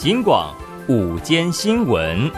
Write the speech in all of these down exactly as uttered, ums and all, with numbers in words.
金广午间新闻。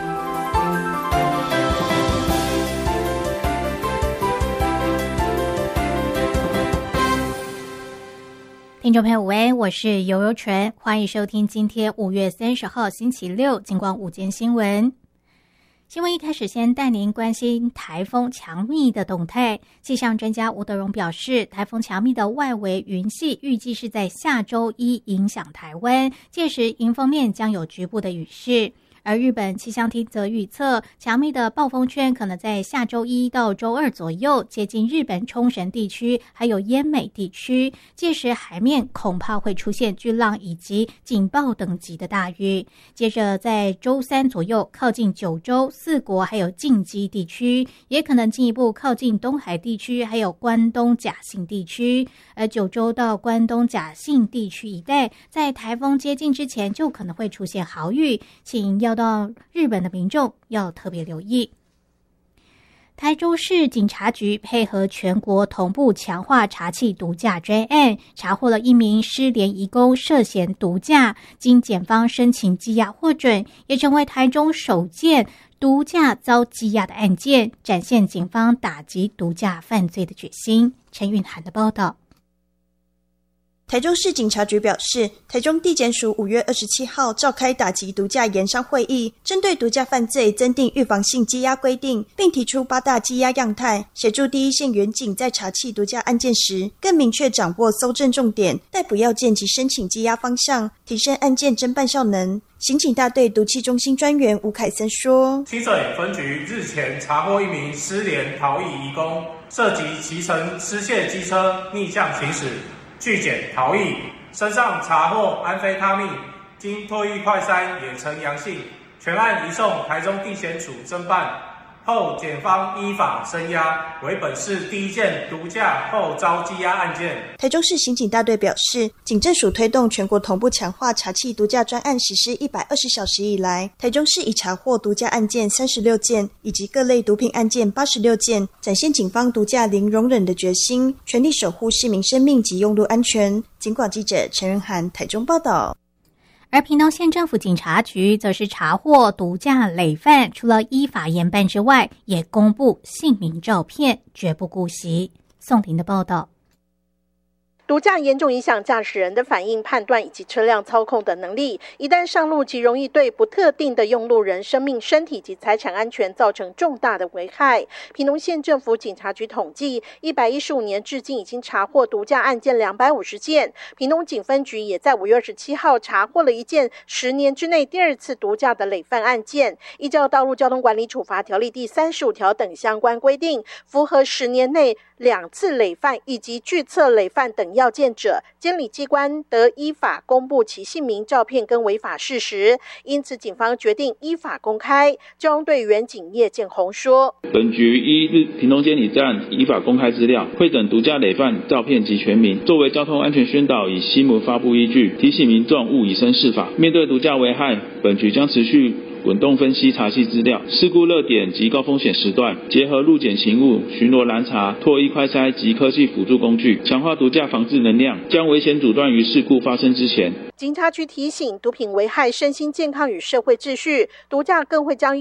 听众朋友午安，我是游柔纯，欢迎收听今天五月三十号星期六金广午间新闻。新闻一开始先带您关心台风强密的动态。气象专家吴德荣表示，台风强密的外围云系预计是在下周一影响台湾，届时迎风面将有局部的雨势。而日本气象厅则预测，强密的暴风圈可能在下周一到周二左右接近日本冲绳地区，还有奄美地区。届时海面恐怕会出现巨浪以及警报等级的大雨。接着在周三左右靠近九州、四国还有近畿地区，也可能进一步靠近东海地区，还有关东甲信地区。而九州到关东甲信地区一带，在台风接近之前就可能会出现豪雨，请要到日本的民众要特别留意。台中市警察局配合全国同步强化查缉毒驾专案，查获了一名失联移工涉嫌毒驾，经检方申请羁押获准，也成为台中首件毒驾遭羁押的案件，展现警方打击毒驾犯罪的决心。陈韵涵的报道。 台中市警察局表示，台中地检署五月二十七号召开打击毒驾研商会议，针对毒驾犯罪增订预防性羁押规定，并提出八大羁押样态，协助第一线员警在查缉毒驾案件时，更明确掌握搜证重点、逮捕要件及申请羁押方向，提升案件侦办效能。刑警大队毒气中心专员吴凯森说， 清水分局日前查获一名失联逃逸移工，涉及骑乘失窃机车逆向行驶拒检逃逸，身上查获安非他命，经唾液快筛也呈阳性，全案移送台中地检署侦办。后检方依法声押，为本市第一件毒驾后遭羁押案件。 台中市刑警大队表示，警政署推动全国同步强化查缉毒驾专案实施一百二十小时以来，台中市已查获毒驾案件三十六件，以及各类毒品案件八十六件，展现警方毒驾零容忍的决心，全力守护市民生命及用路安全。警广记者陈仁涵台中报道。 而屏东县政府警察局则是查获毒驾累犯，除了依法严办之外，也公布姓名照片，绝不姑息。宋婷的报道。 毒驾严重影响驾驶人的反应、判断以及车辆操控的能力，一旦上路极容易对不特定的用路人生命、身体及财产安全造成重大的危害。屏东县政府警察局统计，一百一十五年至今已经查获毒驾案件两百五十件。屏东警分局也在五月二十七号查获了一件十年之内第二次毒驾的累犯案件。依照道路交通管理处罚条例第三十五条等相关规定，符合十年内两次累犯以及拒测累犯等要件者，监理机关得依法公布其姓名、照片跟违法事实。因此，警方决定依法公开。交通队员警叶建宏说：“ 本局依日屏东监理站依法公开资料，汇整毒驾累犯照片及全名，作为交通安全宣导以新闻发布依据，提醒民众勿以身试法。面对毒驾危害，本局将持续滚动分析查缉资料，事故热点及高风险时段，结合路检勤务、巡逻拦查、唾液快筛及科技辅助工具，强化毒驾防治能量，将危险阻断于事故发生之前。” 警察局提醒，毒品危害身心健康与社会秩序，毒驾更会将